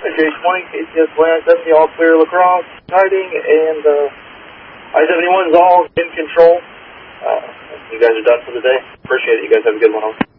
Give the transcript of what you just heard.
Jason 20, KCS Land 70, all clear LaCrosse, hiding, and I-71 is all in control. You guys are done for the day. Appreciate it. You guys have a good one.